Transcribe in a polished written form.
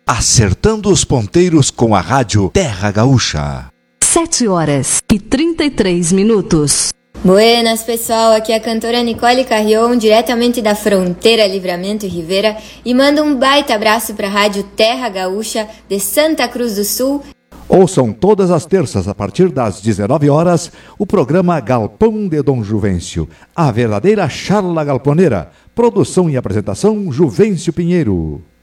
Acertando os ponteiros com a rádio Terra Gaúcha. 7h33. Buenas, pessoal, aqui é a cantora Nicole Carrion, diretamente da fronteira Livramento e Rivera, e mando um baita abraço para a rádio Terra Gaúcha de Santa Cruz do Sul. Ouçam todas as terças, a partir das 19 horas, o programa Galpão de Dom Juvencio, a verdadeira charla galponeira. Produção e apresentação, Juvencio Pinheiro.